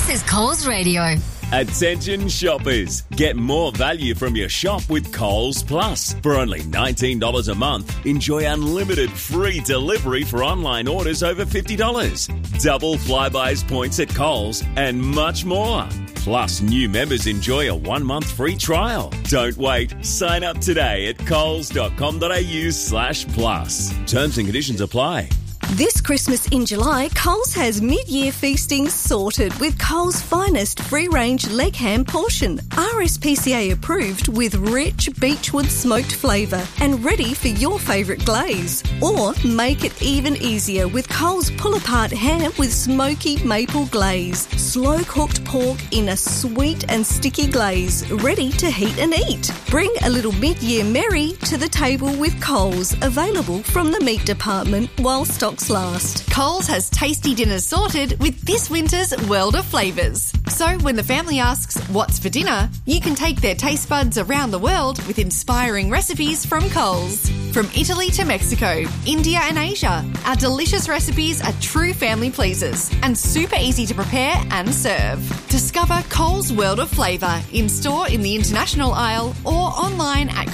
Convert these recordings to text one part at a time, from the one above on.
This is Coles Radio. Attention shoppers, get more value from your shop with Coles Plus. For only $19 a month, enjoy unlimited free delivery for online orders over $50. Double Flybuys points at Coles and much more. Plus, new members enjoy a 1 month free trial. Don't wait. Sign up today at coles.com.au/plus. Terms and conditions apply. This Christmas in July, Coles has mid-year feasting sorted with Coles' finest free-range leg ham portion, RSPCA approved with rich beechwood smoked flavour and ready for your favourite glaze. Or make it even easier with Coles pull-apart ham with smoky maple glaze, slow-cooked pork in a sweet and sticky glaze, ready to heat and eat. Bring a little mid-year merry to the table with Coles, available from the meat department while stocks last. Coles has tasty dinners sorted with this winter's World of Flavours. So when the family asks, what's for dinner, you can take their taste buds around the world with inspiring recipes from Coles. From Italy to Mexico, India and Asia, our delicious recipes are true family pleasers and super easy to prepare and serve. Discover Coles World of Flavour in-store in the international aisle or online at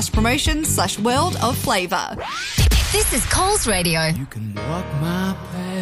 coles.com.au/promotions/world of flavour. This is Coles Radio. You can walk my path.